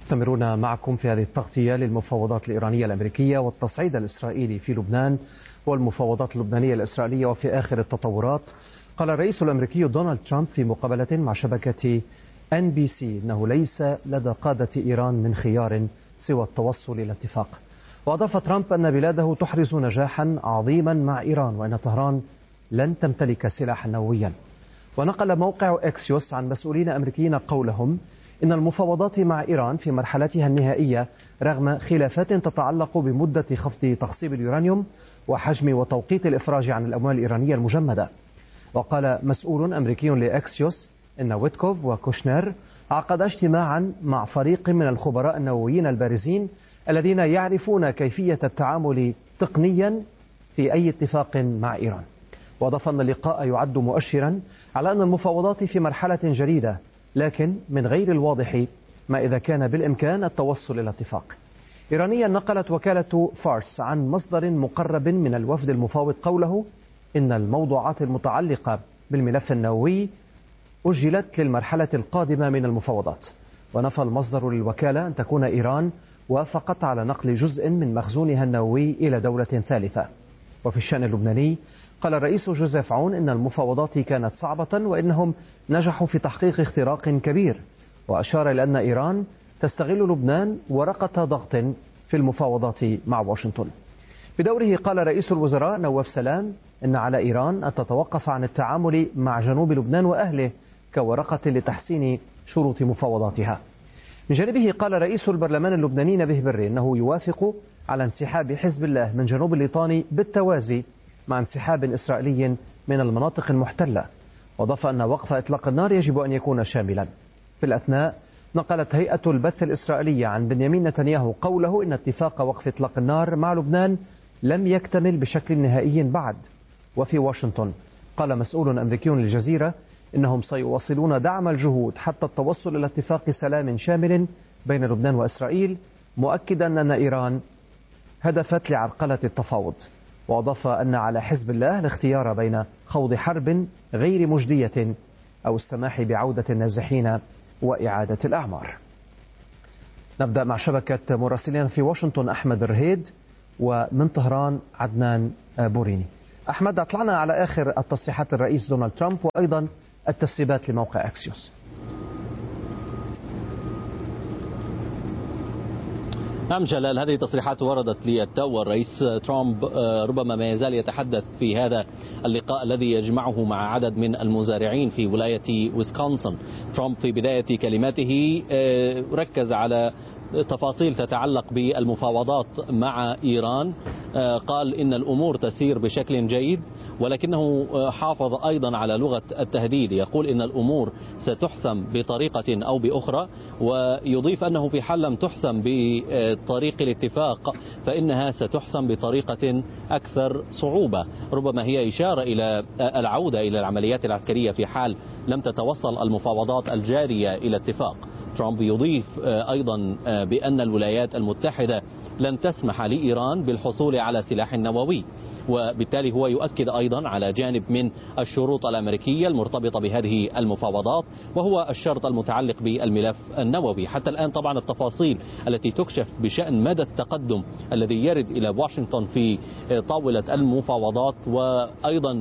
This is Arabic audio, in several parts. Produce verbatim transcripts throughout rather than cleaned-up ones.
مستمرون معكم في هذه التغطية للمفاوضات الإيرانية الأمريكية والتصعيد الإسرائيلي في لبنان والمفاوضات اللبنانية الإسرائيلية. وفي آخر التطورات قال الرئيس الأمريكي دونالد ترامب في مقابلة مع شبكة إن بي سي أنه ليس لدى قادة إيران من خيار سوى التوصل إلى اتفاق. وأضاف ترامب أن بلاده تحرز نجاحا عظيما مع إيران وأن طهران لن تمتلك سلاحا نوويا. ونقل موقع إكسيوس عن مسؤولين أمريكيين قولهم إن المفاوضات مع إيران في مرحلتها النهائية رغم خلافات تتعلق بمدة خفض تخصيب اليورانيوم وحجم وتوقيت الإفراج عن الأموال الإيرانية المجمدة. وقال مسؤول أمريكي لإكسيوس إن ويتكوف وكوشنير عقد اجتماعا مع فريق من الخبراء النوويين البارزين الذين يعرفون كيفية التعامل تقنيا في أي اتفاق مع إيران. وأضاف أن اللقاء يعد مؤشرا على أن المفاوضات في مرحلة جديدة، لكن من غير الواضح ما إذا كان بالإمكان التوصل إلى اتفاق. إيرانيا نقلت وكالة فارس عن مصدر مقرب من الوفد المفاوض قوله إن الموضوعات المتعلقة بالملف النووي أجلت للمرحلة القادمة من المفاوضات. ونفى المصدر للوكالة أن تكون إيران وافقت على نقل جزء من مخزونها النووي إلى دولة ثالثة. وفي الشأن اللبناني قال الرئيس جوزيف عون إن المفاوضات كانت صعبة وإنهم نجحوا في تحقيق اختراق كبير، وأشار إلى أن إيران تستغل لبنان ورقة ضغط في المفاوضات مع واشنطن. بدوره قال رئيس الوزراء نواف سلام إن على إيران أن تتوقف عن التعامل مع جنوب لبنان وأهله كورقة لتحسين شروط مفاوضاتها. من جانبه قال رئيس البرلمان اللبناني نبيه بري إنه يوافق على انسحاب حزب الله من جنوب الليطاني بالتوازي مع انسحاب إسرائيلي من المناطق المحتلة. وأضاف أن وقف إطلاق النار يجب أن يكون شاملا. في الأثناء نقلت هيئة البث الإسرائيلية عن بنيامين نتنياهو قوله إن اتفاق وقف إطلاق النار مع لبنان لم يكتمل بشكل نهائي بعد. وفي واشنطن قال مسؤول أمريكي للجزيرة إنهم سيواصلون دعم الجهود حتى التوصل إلى اتفاق سلام شامل بين لبنان وإسرائيل، مؤكدا أن إيران هدفت لعرقلة التفاوض. وأضاف أن على حزب الله الاختيار بين خوض حرب غير مجدية أو السماح بعودة النازحين وإعادة الأعمار. نبدأ مع شبكة مراسلين في واشنطن أحمد الرهيد ومن طهران عدنان بوريني. أحمد، أطلعنا على آخر التصريحات الرئيس دونالد ترامب وأيضا التسريبات لموقع أكسيوس. نعم جلال، هذه التصريحات وردت للتو، والرئيس ترامب ربما ما يزال يتحدث في هذا اللقاء الذي يجمعه مع عدد من المزارعين في ولاية ويسكونسن. ترامب في بداية كلماته ركز على تفاصيل تتعلق بالمفاوضات مع إيران. قال إن الأمور تسير بشكل جيد، ولكنه حافظ أيضا على لغة التهديد. يقول إن الأمور ستحسم بطريقة أو بأخرى، ويضيف أنه في حال لم تحسم بطريق الاتفاق فإنها ستحسم بطريقة أكثر صعوبة. ربما هي إشارة إلى العودة إلى العمليات العسكرية في حال لم تتوصل المفاوضات الجارية إلى اتفاق. ترامب يضيف أيضا بأن الولايات المتحدة لن تسمح لإيران بالحصول على سلاح نووي، وبالتالي هو يؤكد أيضا على جانب من الشروط الأمريكية المرتبطة بهذه المفاوضات، وهو الشرط المتعلق بالملف النووي. حتى الآن طبعا التفاصيل التي تكشف بشأن مدى التقدم الذي يرد إلى واشنطن في طاولة المفاوضات وأيضا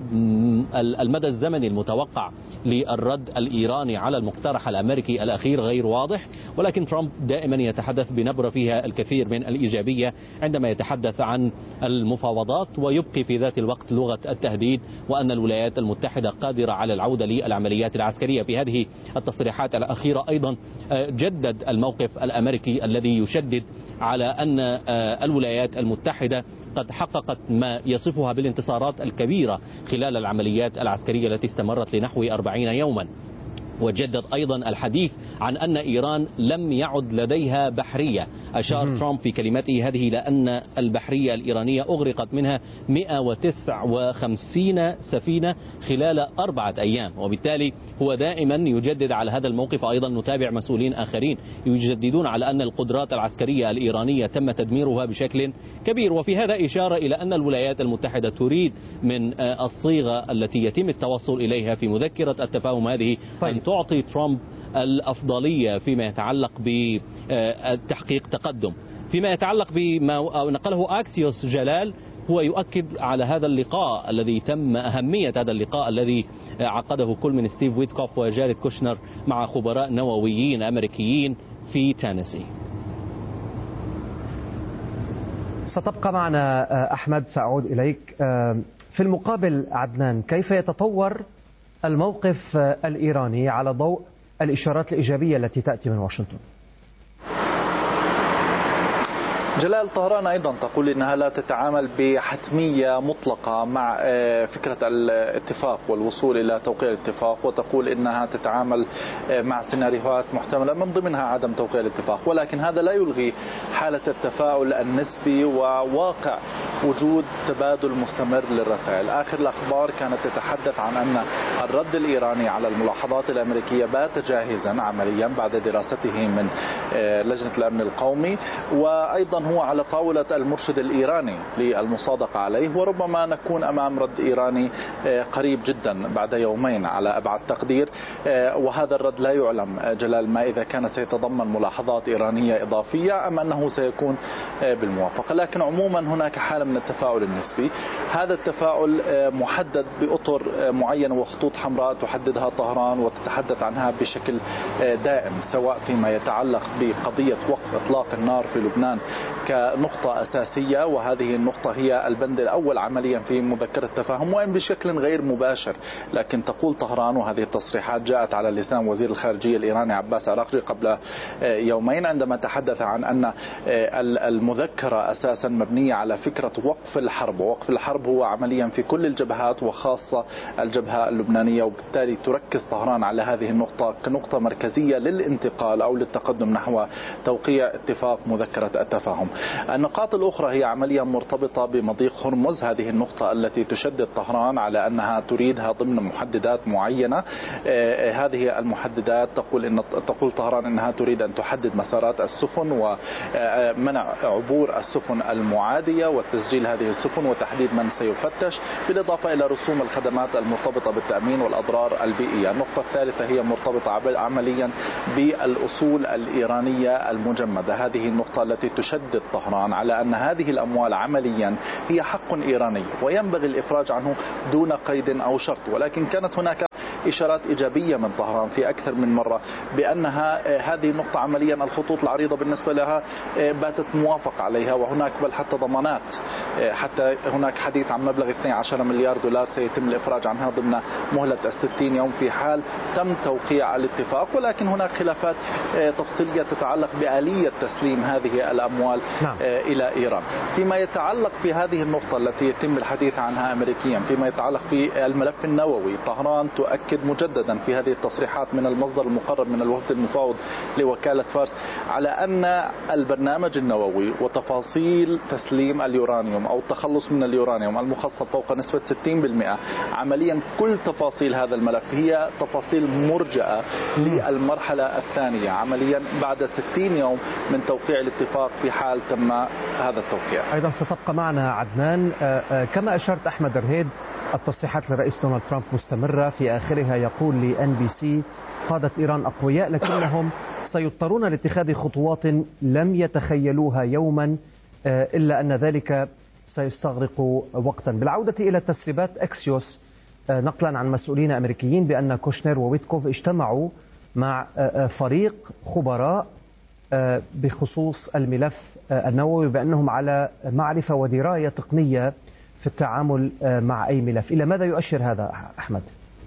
المدى الزمني المتوقع للرد الإيراني على المقترح الأمريكي الأخير غير واضح، ولكن ترامب دائما يتحدث بنبرة فيها الكثير من الإيجابية عندما يتحدث عن المفاوضات، ويبقي في ذات الوقت لغة التهديد وأن الولايات المتحدة قادرة على العودة للعمليات العسكرية. في هذه التصريحات الأخيرة أيضا جدد الموقف الأمريكي الذي يشدد على أن الولايات المتحدة قد حققت ما يصفها بالانتصارات الكبيرة خلال العمليات العسكرية التي استمرت لنحو أربعين يوما. وجدد أيضا الحديث عن أن إيران لم يعد لديها بحرية. أشار ترامب في كلمته هذه إلى أن البحرية الإيرانية أغرقت منها مئة وتسعة وخمسين سفينة خلال أربعة أيام، وبالتالي هو دائما يجدد على هذا الموقف. أيضا نتابع مسؤولين آخرين يجددون على أن القدرات العسكرية الإيرانية تم تدميرها بشكل كبير. وفي هذا إشارة إلى أن الولايات المتحدة تريد من الصيغة التي يتم التوصل إليها في مذكرة التفاهم هذه أن تعطي ترامب الأفضلية فيما يتعلق بتحقيق تقدم. فيما يتعلق بما نقله أكسيوس جلال، هو يؤكد على هذا اللقاء الذي تم، أهمية هذا اللقاء الذي عقده كل من ستيف ويتكوف وجاريد كوشنر مع خبراء نوويين أمريكيين في تينيسي. ستبقى معنا أحمد، سأعود إليك. في المقابل عدنان، كيف يتطور الموقف الإيراني على ضوء الإشارات الإيجابية التي تأتي من واشنطن؟ جلال، طهران أيضا تقول إنها لا تتعامل بحتمية مطلقة مع فكرة الاتفاق والوصول إلى توقيع الاتفاق، وتقول إنها تتعامل مع سيناريوهات محتملة من ضمنها عدم توقيع الاتفاق، ولكن هذا لا يلغي حالة التفاؤل النسبي وواقع وجود تبادل مستمر للرسائل. آخر الأخبار كانت تتحدث عن أن الرد الإيراني على الملاحظات الأمريكية بات جاهزا عمليا بعد دراسته من لجنة الأمن القومي، وأيضا هو على طاولة المرشد الإيراني للمصادقة عليه، وربما نكون أمام رد إيراني قريب جدا بعد يومين على أبعد تقدير. وهذا الرد لا يعلم جلال ما إذا كان سيتضمن ملاحظات إيرانية إضافية أم أنه سيكون بالموافقة، لكن عموما هناك حالة من التفاؤل النسبي. هذا التفاؤل محدد بأطر معينة وخطوط حمراء تحددها طهران وتتحدث عنها بشكل دائم، سواء فيما يتعلق بقضية وقف إطلاق النار في لبنان كنقطة أساسية، وهذه النقطة هي البند الأول عمليا في مذكرة التفاهم، وإن بشكل غير مباشر. لكن تقول طهران، وهذه التصريحات جاءت على لسان وزير الخارجية الإيراني عباس عراقجي قبل يومين عندما تحدث عن أن المذكرة أساسا مبنية على فكرة وقف الحرب، ووقف الحرب هو عمليا في كل الجبهات وخاصة الجبهة اللبنانية، وبالتالي تركز طهران على هذه النقطة كنقطة مركزية للانتقال أو للتقدم نحو توقيع اتفاق مذكرة التفاهم. النقاط الأخرى هي عمليا مرتبطة بمضيق هرمز، هذه النقطة التي تشدد طهران على أنها تريدها ضمن محددات معينة. هذه المحددات تقول إن تقول طهران أنها تريد أن تحدد مسارات السفن ومنع عبور السفن المعادية وتسجيل هذه السفن وتحديد من سيفتش، بالإضافة إلى رسوم الخدمات المرتبطة بالتأمين والأضرار البيئية. النقطة الثالثة هي مرتبطة عمليا بالأصول الإيرانية المجمدة، هذه النقطة التي تشدد طهران على أن هذه الأموال عمليا هي حق إيراني وينبغي الإفراج عنه دون قيد أو شرط. ولكن كانت هناك إشارات إيجابية من طهران في أكثر من مرة بأنها هذه النقطة عمليا الخطوط العريضة بالنسبة لها باتت موافق عليها، وهناك بل حتى ضمانات، حتى هناك حديث عن مبلغ اثني عشر مليار دولار سيتم الإفراج عنها ضمن مهلة الستين يوم في حال تم توقيع الاتفاق. ولكن هناك خلافات تفصيلية تتعلق بآلية تسليم هذه الأموال نعم. إلى إيران. فيما يتعلق في هذه النقطة التي يتم الحديث عنها أمريكيا، فيما يتعلق في الملف النووي، طهران تؤكد مجددا في هذه التصريحات من المصدر المقرب من الوفد المفاوض لوكالة فارس على أن البرنامج النووي وتفاصيل تسليم اليورانيوم أو التخلص من اليورانيوم المخصب فوق نسبة ستين بالمئة، عمليا كل تفاصيل هذا الملف هي تفاصيل مرجئة للمرحلة الثانية عمليا بعد ستين يوم من توقيع الاتفاق في حال تم هذا التوقيع. أيضا ستبقى معنا عدنان. كما أشرت أحمد رهيد، التصريحات للرئيس دونالد ترامب مستمرة، في آخرها يقول لإن بي سي قادة إيران أقوياء لكنهم سيضطرون لاتخاذ خطوات لم يتخيلوها يوما إلا أن ذلك سيستغرق وقتا. بالعودة إلى تسريبات أكسيوس نقلا عن مسؤولين أمريكيين بأن كوشنر وويتكوف اجتمعوا مع فريق خبراء بخصوص الملف النووي بأنهم على معرفة ودراية تقنية في التعامل مع أي ملف. إلى ماذا يؤشر هذا أحمد؟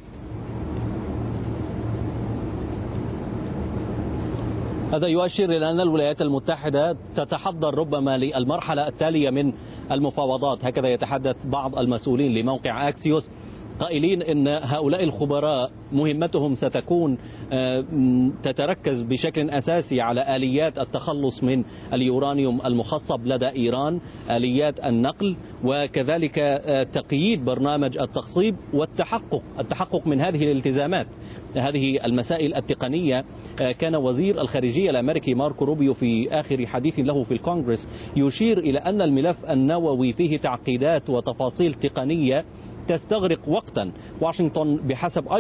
هذا يؤشر إلى أن الولايات المتحدة تتحضر ربما للمرحلة التالية من المفاوضات. هكذا يتحدث بعض المسؤولين لموقع أكسيوس قائلين إن هؤلاء الخبراء مهمتهم ستكون تتركز بشكل أساسي على آليات التخلص من اليورانيوم المخصب لدى إيران، آليات النقل، وكذلك تقييد برنامج التخصيب والتحقق التحقق من هذه الالتزامات. هذه المسائل التقنية كان وزير الخارجية الأمريكي ماركو روبيو في آخر حديث له في الكونغرس يشير إلى أن الملف النووي فيه تعقيدات وتفاصيل تقنية تستغرق وقتا. واشنطن بحسب أيضا موقع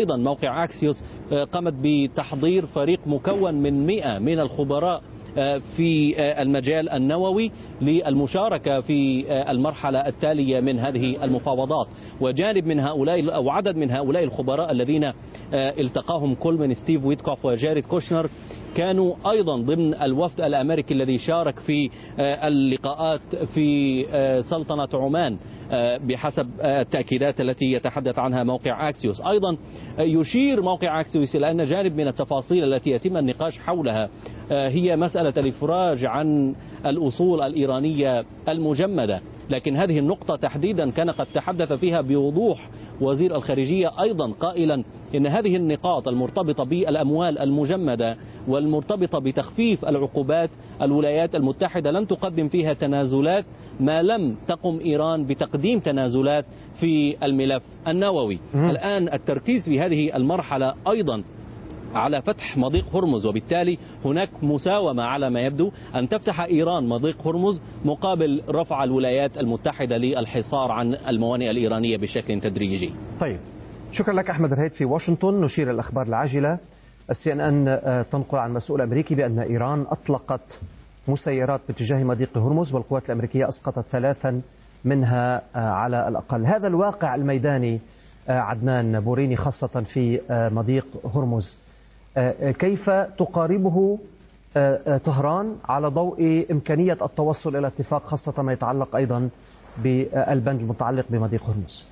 موقع أكسيوس قامت بتحضير فريق مكون من مئة من الخبراء في المجال النووي للمشاركة في المرحلة التالية من هذه المفاوضات. وجانب من هؤلاء أو عدد من هؤلاء الخبراء الذين التقاهم كولمان ستيف ويتكوف وجاريد كوشنر كانوا أيضا ضمن الوفد الأمريكي الذي شارك في اللقاءات في سلطنة عمان بحسب التأكيدات التي يتحدث عنها موقع أكسيوس. أيضا يشير موقع أكسيوس إلى أن جانب من التفاصيل التي يتم النقاش حولها هي مسألة الإفراج عن الأصول الإيرانية المجمدة، لكن هذه النقطة تحديدا كان قد تحدث فيها بوضوح وزير الخارجية أيضا قائلا إن هذه النقاط المرتبطة بالأموال المجمدة والمرتبطة بتخفيف العقوبات الولايات المتحدة لن تقدم فيها تنازلات ما لم تقم إيران بتقديم تنازلات في الملف النووي. الآن التركيز في هذه المرحلة أيضا على فتح مضيق هرمز، وبالتالي هناك مساومة على ما يبدو أن تفتح إيران مضيق هرمز مقابل رفع الولايات المتحدة للحصار عن الموانئ الإيرانية بشكل تدريجي. طيب، شكرا لك أحمد الهيد في واشنطن. نشير الأخبار العاجلة. السي ان ان تنقل عن مسؤول أمريكي بأن إيران أطلقت مسيرات باتجاه مضيق هرمز والقوات الأمريكية أسقطت ثلاثا منها على الأقل. هذا الواقع الميداني عدنان بوريني خاصة في مضيق هرمز كيف تقاربه طهران على ضوء إمكانية التوصل إلى اتفاق، خاصة ما يتعلق أيضا بالبند المتعلق بمضيق هرمز؟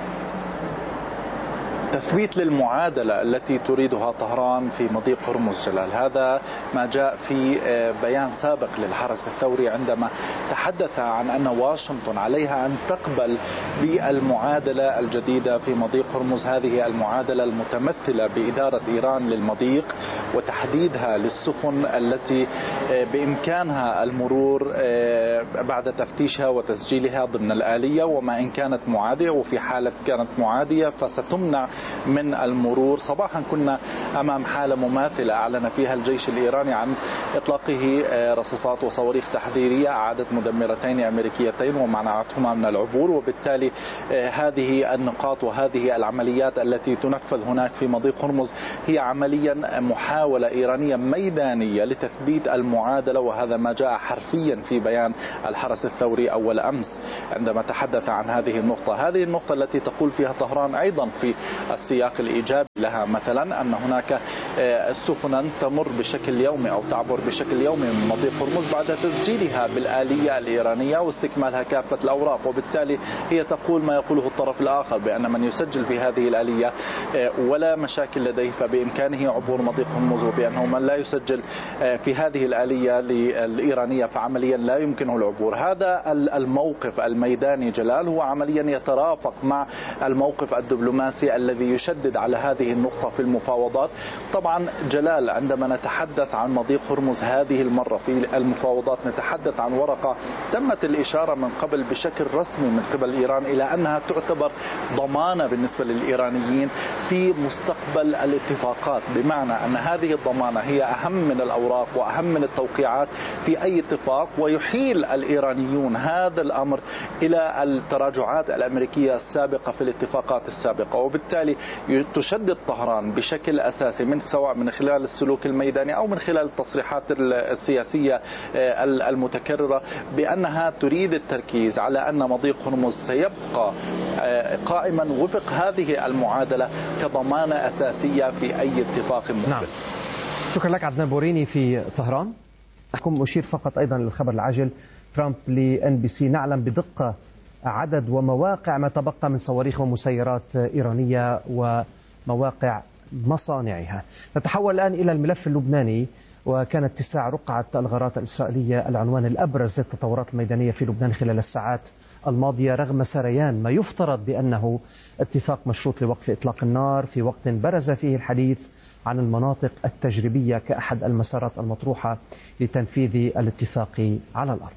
تثبيت للمعادلة التي تريدها طهران في مضيق هرمز جلال، هذا ما جاء في بيان سابق للحرس الثوري عندما تحدث عن أن واشنطن عليها أن تقبل بالمعادلة الجديدة في مضيق هرمز. هذه المعادلة المتمثلة بإدارة إيران للمضيق وتحديدها للسفن التي بإمكانها المرور بعد تفتيشها وتسجيلها ضمن الآلية، وما إن كانت معادية وفي حالة كانت معادية فستمنع من المرور. صباحا كنا أمام حالة مماثلة أعلن فيها الجيش الإيراني عن إطلاقه رصاصات وصواريخ تحذيرية أعادت مدمرتين أمريكيتين ومنعتهما من العبور، وبالتالي هذه النقاط وهذه العمليات التي تنفذ هناك في مضيق هرمز هي عمليا محاولة إيرانية ميدانية لتثبيت المعادلة، وهذا ما جاء حرفيا في بيان الحرس الثوري أول أمس عندما تحدث عن هذه النقطة. هذه النقطة التي تقول فيها طهران أيضا في السياق الإيجابي لها مثلا أن هناك سفنا تمر بشكل يومي أو تعبر بشكل يومي من مضيق هرمز بعد تسجيلها بالآلية الإيرانية واستكمالها كافة الأوراق، وبالتالي هي تقول ما يقوله الطرف الآخر بأن من يسجل في هذه الآلية ولا مشاكل لديه فبإمكانه عبور مضيق هرمز، وبأنه من لا يسجل في هذه الآلية الإيرانية فعمليا لا يمكنه العبور. هذا الموقف الميداني جلال هو عمليا يترافق مع الموقف الدبلوماسي الذي يشدد على هذه النقطة في المفاوضات. طبعا جلال عندما نتحدث عن مضيق هرمز هذه المرة في المفاوضات نتحدث عن ورقة تمت الإشارة من قبل بشكل رسمي من قبل إيران إلى أنها تعتبر ضمانة بالنسبة للإيرانيين في مستقبل الاتفاقات، بمعنى أن هذه الضمانة هي أهم من الأوراق وأهم من التوقيعات في أي اتفاق، ويحيل الإيرانيون هذا الأمر إلى التراجعات الأمريكية السابقة في الاتفاقات السابقة، وبالتالي تشدد طهران بشكل أساسي من سواء من خلال السلوك الميداني أو من خلال التصريحات السياسية المتكررة بأنها تريد التركيز على أن مضيق هرمز سيبقى قائما وفق هذه المعادلة كضمانة أساسية في أي اتفاق مقبل. نعم. شكرا لك عدنان بوريني في طهران. أحكم أشير فقط أيضا للخبر العاجل. ترامب لإن بي سي: نعلم بدقة عدد ومواقع ما تبقى من صواريخ ومسيرات إيرانية ومواقع مصانعها. نتحول الآن إلى الملف اللبناني، وكان اتساع رقعة الغارات الإسرائيلية العنوان الأبرز للتطورات الميدانية في لبنان خلال الساعات الماضية، رغم سريان ما يفترض بأنه اتفاق مشروط لوقف إطلاق النار في وقت برز فيه الحديث عن المناطق التجريبية كأحد المسارات المطروحة لتنفيذ الاتفاق على الأرض.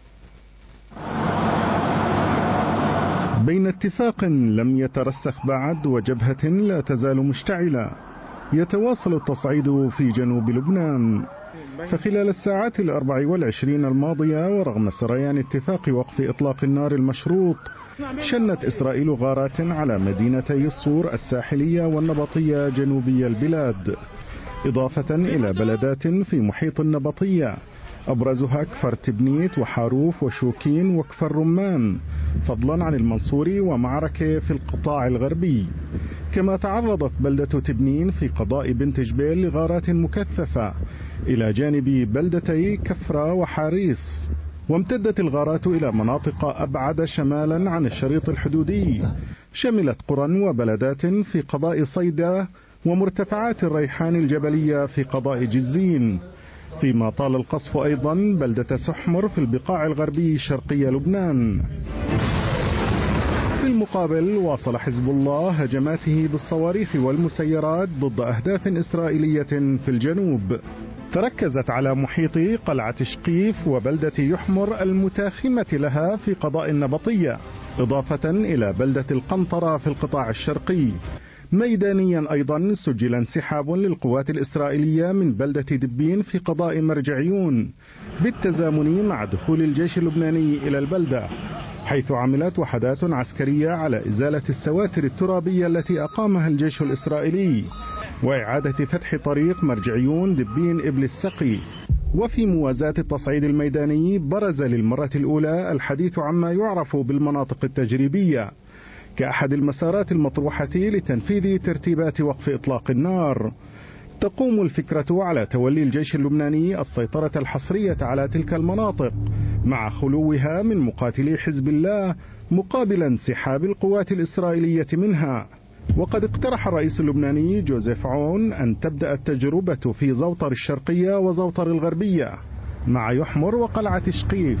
بين اتفاق لم يترسخ بعد وجبهة لا تزال مشتعلة، يتواصل التصعيد في جنوب لبنان. فخلال الساعات الأربع والعشرين الماضية ورغم سريان اتفاق وقف إطلاق النار المشروط شنت إسرائيل غارات على مدينتي الصور الساحلية والنبطية جنوبي البلاد، إضافة إلى بلدات في محيط النبطية أبرزها كفر تبنيت وحاروف وشوكين وكفر رمان، فضلا عن المنصور ومعركة في القطاع الغربي. كما تعرضت بلدة تبنين في قضاء بنت جبيل لغارات مكثفة إلى جانب بلدتي كفرة وحاريس. وامتدت الغارات إلى مناطق أبعد شمالا عن الشريط الحدودي، شملت قرى وبلدات في قضاء صيدا ومرتفعات الريحان الجبلية في قضاء جزين، فيما طال القصف أيضا بلدة سحمر في البقاع الغربي شرقي لبنان. في المقابل واصل حزب الله هجماته بالصواريخ والمسيرات ضد أهداف إسرائيلية في الجنوب، تركزت على محيط قلعة شقيف وبلدة يحمر المتاخمة لها في قضاء النبطية، إضافة إلى بلدة القنطرة في القطاع الشرقي. ميدانيا أيضا سجل انسحاب للقوات الإسرائيلية من بلدة دبين في قضاء مرجعيون بالتزامن مع دخول الجيش اللبناني إلى البلدة، حيث عملت وحدات عسكرية على إزالة السواتر الترابية التي أقامها الجيش الإسرائيلي وإعادة فتح طريق مرجعيون دبين إبل السقي. وفي موازاة التصعيد الميداني برز للمرة الأولى الحديث عما يعرف بالمناطق التجريبية كأحد المسارات المطروحة لتنفيذ ترتيبات وقف إطلاق النار. تقوم الفكرة على تولي الجيش اللبناني السيطرة الحصرية على تلك المناطق مع خلوها من مقاتلي حزب الله مقابل انسحاب القوات الإسرائيلية منها. وقد اقترح الرئيس اللبناني جوزيف عون أن تبدأ التجربة في زوطر الشرقية وزوطر الغربية مع يحمر وقلعة شقيف،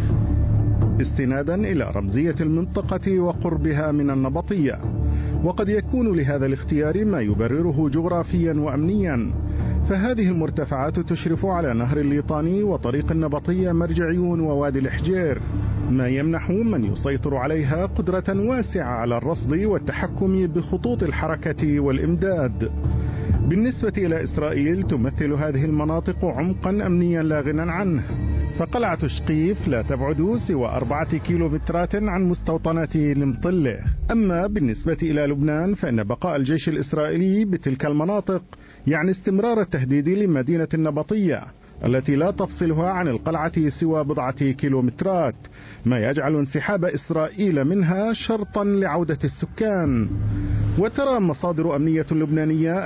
استنادا إلى رمزية المنطقة وقربها من النبطية. وقد يكون لهذا الاختيار ما يبرره جغرافيا وأمنيا، فهذه المرتفعات تشرف على نهر الليطاني وطريق النبطية مرجعيون ووادي الحجير، ما يمنح من يسيطر عليها قدرة واسعة على الرصد والتحكم بخطوط الحركة والإمداد. بالنسبة إلى إسرائيل تمثل هذه المناطق عمقا أمنيا لا غنى عنه، فقلعة شقيف لا تبعد سوى أربعة كيلومترات عن مستوطنات المطلة. أما بالنسبة إلى لبنان فإن بقاء الجيش الإسرائيلي بتلك المناطق يعني استمرار التهديد لمدينة النبطية التي لا تفصلها عن القلعة سوى بضعة كيلومترات، ما يجعل انسحاب إسرائيل منها شرطا لعودة السكان. وترى مصادر أمنية لبنانية